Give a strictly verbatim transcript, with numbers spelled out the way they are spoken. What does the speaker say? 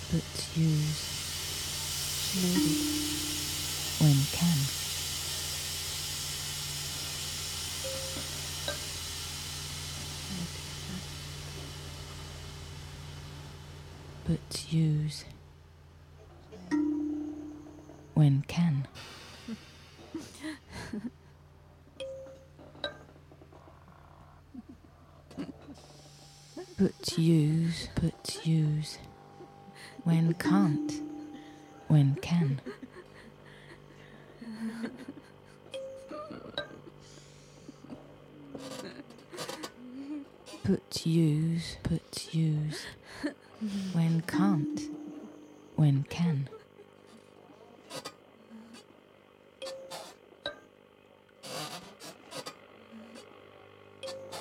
but use maybe when can. But use when can. But use, but use when can't, when can. But use, but use when can't, when can.